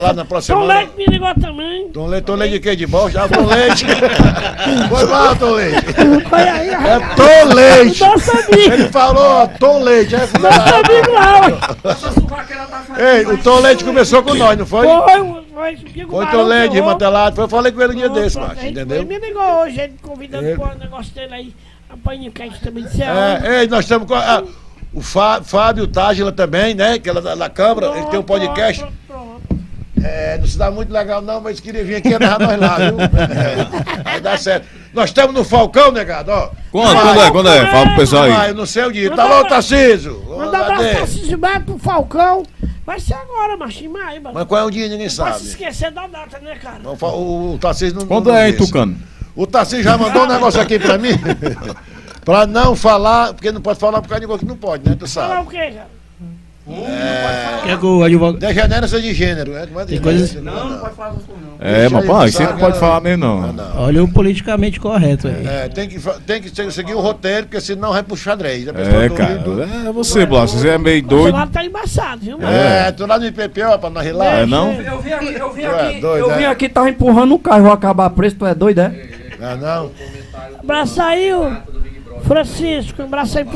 Lá na próxima Tom semana. Leite me ligou também. Tom Leite de quê? De bosta? Ah, Tom Leite. Foi mal, Tom Leite. Olha aí, É Tom Leite. nosso amigo. Ele falou, Tom Leite. É Nosso amigo lá. Ei, o Tom Leite começou com nós, não foi? Foi Tom Leite, desmantelado. Eu falei com ele um dia desse, macho, entendeu? Ele me ligou hoje, ele convidando para o negócio dele aí. A paniquete também de Ei, nós estamos com o Fábio Tágila também, né? Que ela da Câmara, ele tem um podcast. Não se dá muito legal não, mas queria vir aqui e levar nós lá, viu? Vai dar certo. Nós estamos no Falcão, negado, ó. Quando é? Fala pro pessoal aí. Eu não sei o dia. Tá bom, Tarcísio? Manda um abraço, Tarcísio Beto, pro Falcão. Vai ser agora, macho, em maio. Mas qual é o dia, ninguém Não pode sabe. se esquecer da data, né, cara? O Tarcísio não... Quando é, hein, Tucano? O Tarcísio já mandou um negócio aqui pra mim. Pra não falar, porque não pode falar por causa de negócio que não pode, né? Tu Falar sabe. o quê, cara? Quer que o advogado. Degenerância de gênero, né? Tem coisas- Não pode falar isso não. Mas pô, isso aí não pode falar mesmo, não. Olha o politicamente correto aí. Tem que seguir o roteiro, porque senão vai pro xadrez. Cara. É você, Blas. Você é meio O doido. celular tá embaçado, viu, mano? Tu lá no IPP, ó, pra nós rilar. É, não? Eu vim aqui, tava empurrando o carro, vou acabar preso, tu é doido, é? Não. Abraço aí, o Francisco. Abraço aí pro.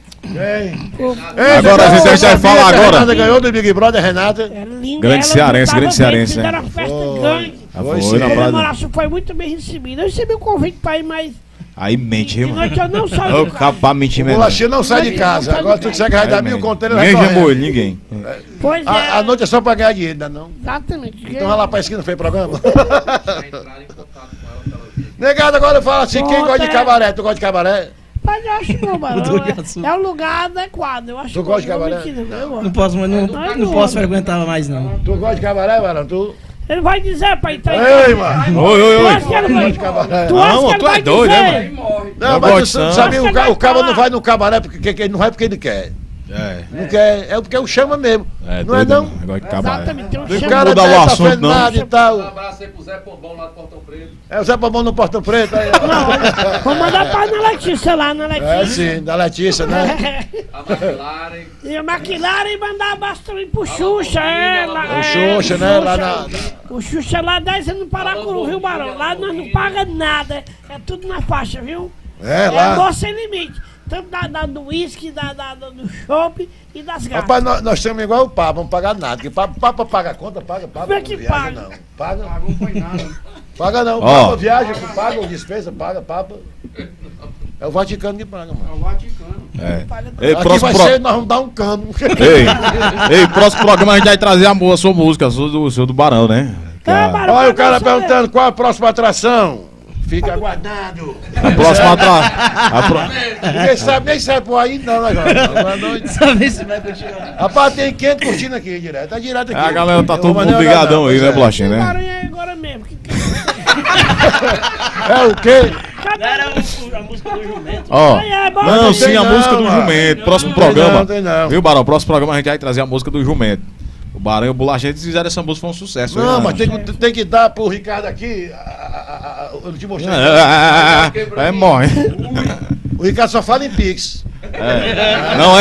Agora a gente vai falar agora. Renata ganhou do Big Brother, Renata. É linda, Grande ela cearense, tava grande bem, cearense, né? fizeram a festa grande. Foi Foi na A praia. comemoração foi muito bem recebida. Eu recebi o convite pra ir, mas Aí mente, de irmão. noite eu não saio O do carro. capaz mentir O mesmo. bolachinho não sai de casa. Agora tu disser que vai dar mil conteiros, vai Ninguém correndo. chamou ele, ninguém. Pois é, A noite é só pra ganhar dinheiro, ainda não? exatamente. Então vai lá pra esquina, não fez programa? Negado, agora fala assim, quem gosta de cabaré? Tu gosta de cabaré? Mas eu acho bom, mano. Mudou de assunto. É o lugar adequado. Eu acho Tu bom, gosta de não, cabaré? mentira, eu gosto. Não posso, mas não posso frequentar mais, não. Tu gosta de cabaré, Varão? Tu? Ele vai dizer pra entrar. Ei, mano! Oi, oi, Tu oi. acha que ele vai? cabaré. Tu acha Não, que ele tu é vai doido, dizer? né, Não, Eu mas gosto, tu não. sabe, Acho que o cabo vai não vai no cabaré porque não vai porque ele quer. Não quer, é porque o chama mesmo. Não é doido, não? Negócio de cabaré. Exatamente. Tem um O chama. cara mudar o tá assunto, fazendo não. nada e tal. abraço aí pro Zé Pombão lá do Portão Preto. É o Zé Pomão no Portão Preto. Aí, ó. Vou mandar pra Ana Letícia lá, Ana É Letícia. sim, da Letícia, né? A McLaren. E a McLaren e mandar abraço também pro Xuxa, O Xuxa, né? Lá na. O Xuxa lá 10 anos no Paracuru, viu, Barão? Lá nós não paga nada, é tudo na faixa, viu? É, É lá. amor sem limite. Tanto do uísque, do chopp e das gatas. Rapaz, nós estamos igual o Papa, não pagar nada. Porque Papa paga a conta, paga. Como é que não viaja, paga? Não. Paga. Não foi nada. Paga não. Ó. Papa viaja, paga, despesa, paga, Papa. É o Vaticano que paga, mano. Ei, Aqui próximo vai ser, nós vamos dar um cano. Ei, próximo programa a gente vai trazer a sua música, o seu do Barão, né? É, Barão, Olha o cara vai dançar, perguntando qual a próxima atração. Fica aguardando. A próxima Ninguém sabe por aí não, né, cara? Sabe se vai continuar. Rapaz, tem 500 curtindo aqui direto. Tá direto aqui. A galera tá Eu todo vou mundo mandar ligadão olhar, aí, né, pois é. Bolachinha, né? né? Barão é agora mesmo. É o quê? Era a música do jumento. Ó, é, bora, não, não sim, tem a não, música do mano. jumento. Próximo Não tem programa. não, tem não. Viu, Barão? Próximo programa a gente vai trazer a música do jumento. O Barão e o Bolachinha, eles fizeram essa música, foi um sucesso. Não, né? mas tem que dar pro Ricardo aqui. Eu te mostrei. É, morre. O Ricardo só fala em Pix. Não,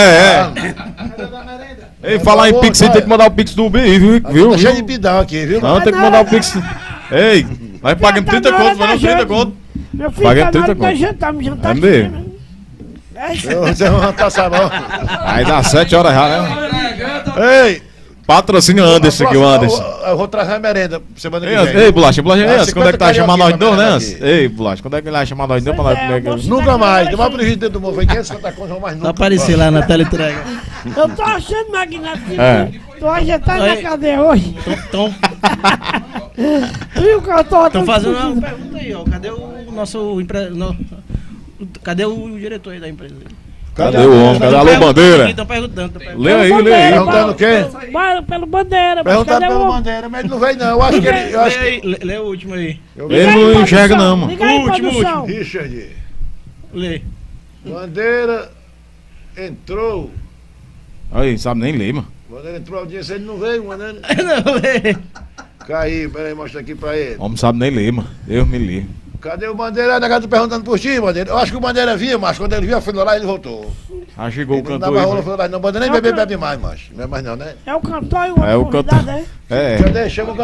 Ei, falar em Pix, você tem que mandar o Pix do BI, viu? Tá cheio de pidão aqui, viu? Não, tem que mandar o Pix. Ei, vai pagando 30 conto, vai não 30 conto. Meu filho Paga tá 30 na hora de conto. jantar, me jantar É aqui, mesmo? né? Você vai passar mal. Aí dá 7 horas já, né? Ei! Patrocínio Anderson aqui, o Anderson. Eu vou trazer a merenda semana que Ei, vem. ei, Bolacha, Ah, Anson, quando é que tá 50 chamando nós de novo, né, carioquinha Anson? pra Ei, Bolacha, quando é que ele vai chamar nós de novo pra nós Pois é, comer aqui? moço. Nunca mais. Deu uma prejuízo do mundo. Foi 550 contas, mas Vai nunca. aparecer lá na teleentrega. Eu tô achando, Magnata, que É. tu hoje tá na Oi. cadeia hoje. Então, Tu e o cantor estão fazendo uma pergunta aí, ó. Cadê o nosso cadê o diretor aí da empresa? Cadê o homem? Cadê a Alô Bandeira? Estão perguntando. Lê aí, lê aí. Perguntando o quê? Pelo Bandeira, mas Perguntando cadê pelo o... bandeira, mas ele não veio não. Eu acho que ele. Eu acho Lê que... aí, lê o último aí. Ele não enxerga, não, mano. Liga aí, Último, produção. Richard, Lê. bandeira entrou. Aí, sabe nem ler, mano. Bandeira entrou ao dia, ele não veio, bandeira. Não, lê. Caiu, peraí, mostra aqui pra ele. O homem sabe nem ler, mano. Eu me li. Cadê o Bandeira? Negado tô perguntando por ti, Bandeira. Eu acho que o Bandeira vinha, mas quando ele vinha, foi lá e ele voltou. Ah, chegou o Ele não cantor. dava rola, aí, foi lá. Não, Bandeira nem bebe mais, macho. Não é mais não, né? É o cantor e o É o convidado, cantor. é? É. Cadê? Chama o